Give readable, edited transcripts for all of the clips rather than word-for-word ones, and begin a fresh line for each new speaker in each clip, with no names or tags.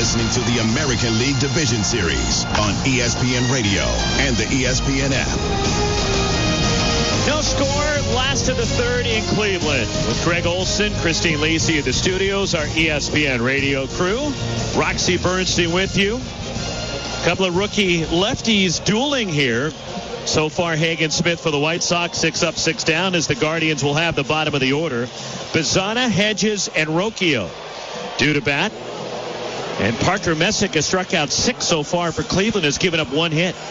listening to the American League Division Series on ESPN Radio and the ESPN app.
No score, last of the third in Cleveland. With Greg Olson, Christine Lacey at the studios, our ESPN Radio crew. Roxy Bernstein with you. A couple of rookie lefties dueling here. So far, Hagen Smith for the White Sox, 6 up, 6 down, as the Guardians will have the bottom of the order. Bazzana, Hedges, and Rocchio due to bat. And Parker Messick has struck out 6 so far for Cleveland, has given up 1 hit.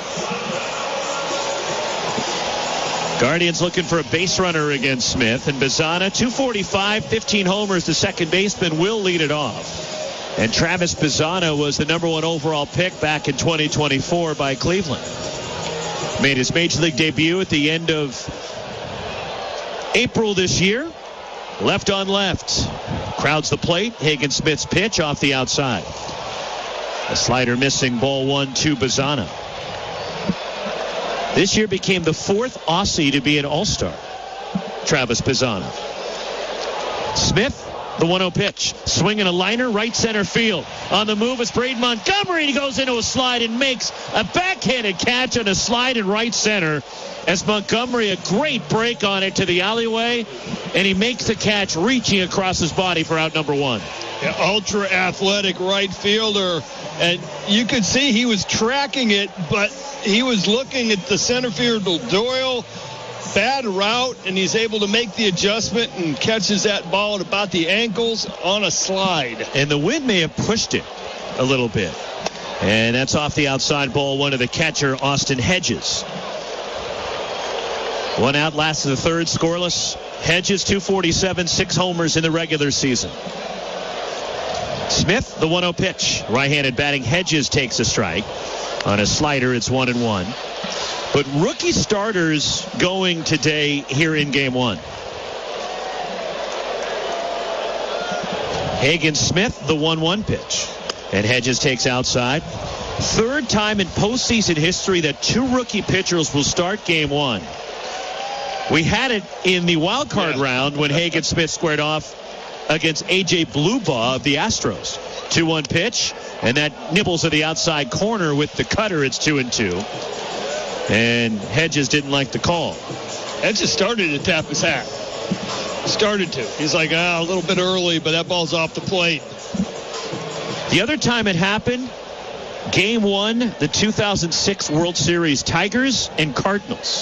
Guardians looking for a base runner against Smith. And Bazzana, 245, 15 homers. The second baseman will lead it off. And Travis Bazzana was the number 1 overall pick back in 2024 by Cleveland. Made his major league debut at the end of April this year. Left on left. Crowds the plate. Hagen Smith's pitch off the outside. A slider missing, ball 1 to Bazzana. This year became the 4th Aussie to be an All-Star. Travis Bazzana. Smith, the 1-0 pitch. Swinging a liner, right center field. On the move is Braden Montgomery. He goes into a slide and makes a backhanded catch on a slide in right center. As Montgomery, a great break on it to the alleyway. And he makes the catch reaching across his body for out number 1.
Yeah, ultra athletic right fielder. And you could see he was tracking it, but he was looking at the center fielder Doyle. Bad route, and he's able to make the adjustment and catches that ball at about the ankles on a slide.
And the wind may have pushed it a little bit. And that's off the outside, ball 1 to the catcher, Austin Hedges. 1 out, last of the third, scoreless. Hedges, 247, 6 homers in the regular season. Smith, the 1-0 pitch. Right-handed batting Hedges takes a strike. On a slider, it's 1-1. But rookie starters going today here in Game 1. Hagen Smith, the 1-1 pitch. And Hedges takes outside. Third time in postseason history that 2 rookie pitchers will start Game 1. We had it in the wild card round when Hagen Smith squared off against A.J. Blubaugh of the Astros. 2-1 pitch, and that nibbles at the outside corner with the cutter. It's 2-2. And Hedges didn't like the call.
Hedges started to tap his hat. Started to. He's like, a little bit early, but that ball's off the plate.
The other time it happened, Game 1, the 2006 World Series, Tigers and Cardinals.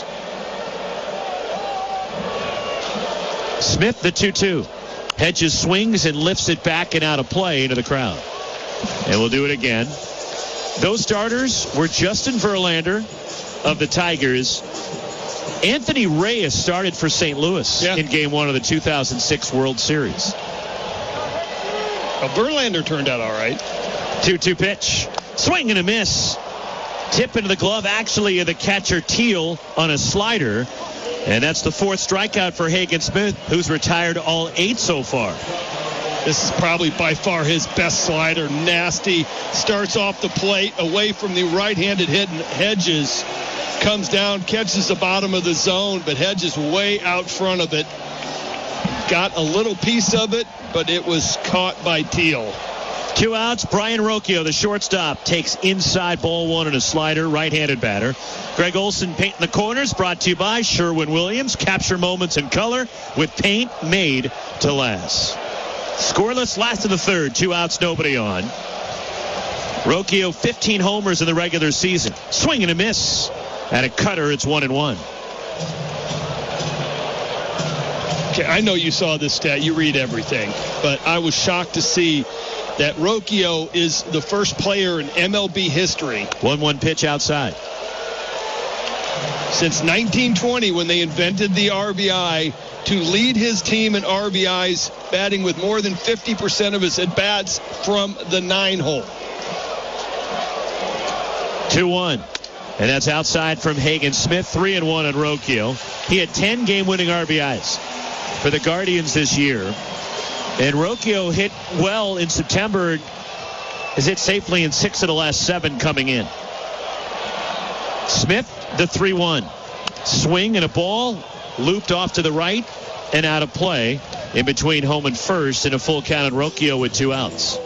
Smith, the 2-2. Hedges swings and lifts it back and out of play into the crowd. And we'll do it again. Those starters were Justin Verlander of the Tigers. Anthony Reyes started for St. Louis in Game 1 of the 2006 World Series.
Well, Verlander turned out all right.
2-2 pitch. Swing and a miss. Tip into the glove, actually, of the catcher Teal on a slider. And that's the 4th strikeout for Hagen Smith, who's retired all 8 so far.
This is probably by far his best slider. Nasty. Starts off the plate away from the right-handed hit. Hedges comes down, catches the bottom of the zone, but Hedges way out front of it. Got a little piece of it, but it was caught by Teal.
2 outs. Brian Rocchio, the shortstop, takes inside, ball 1 and a slider, right-handed batter. Greg Olson painting the corners, brought to you by Sherwin-Williams. Capture moments in color with paint made to last. Scoreless, last of the third. 2 outs, nobody on. Rocchio, 15 homers in the regular season. Swing and a miss. At a cutter, it's 1-1.
Okay, I know you saw this stat. You read everything. But I was shocked to see that Rocchio is the first player in MLB history.
1-1 pitch outside.
Since 1920, when they invented the RBI, to lead his team in RBIs, batting with more than 50% of his at-bats from the 9-hole.
2-1. And that's outside from Hagen Smith. 3-1 on Rocchio. He had 10 game-winning RBIs for the Guardians this year. And Rocchio hit well in September. Has hit safely in 6 of the last 7 coming in. Smith, the 3-1. Swing and a ball looped off to the right and out of play in between home and first, in a full count on Rocchio with 2 outs.